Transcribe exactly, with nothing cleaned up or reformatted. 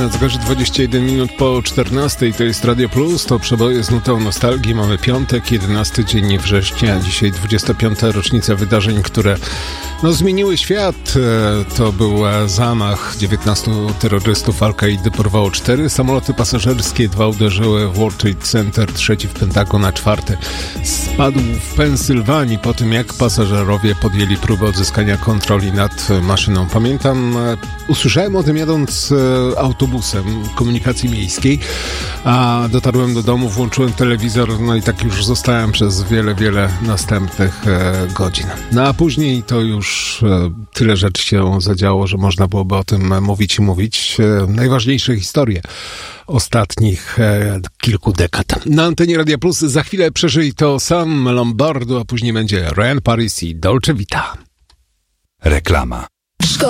Na zegarze dwadzieścia jeden minut po czternastej, to jest Radio Plus, to przeboje z nutą nostalgii. Mamy piątek, jedenasty dzień września, dzisiaj dwudziesta piąta rocznica wydarzeń, które no, zmieniły świat. To był zamach dziewiętnastu terrorystów Al-Kaidy, porwało cztery samoloty pasażerskie, dwa uderzyły w World Trade Center, trzeci w Pentagon, a czwarty spadł w Pensylwanii po tym, jak pasażerowie podjęli próbę odzyskania kontroli nad maszyną. Pamiętam, usłyszałem o tym jadąc autobusem komunikacji miejskiej, a dotarłem do domu, włączyłem telewizor, no i tak już zostałem przez wiele, wiele następnych e, godzin. No a później to już e, tyle rzeczy się zadziało, że można byłoby o tym mówić i mówić. E, najważniejsze historie ostatnich e, kilku dekad. Na antenie Radia Plus za chwilę przeżyj to Sam Lombardo, a później będzie Ryan Paris i Dolce Vita. Reklama.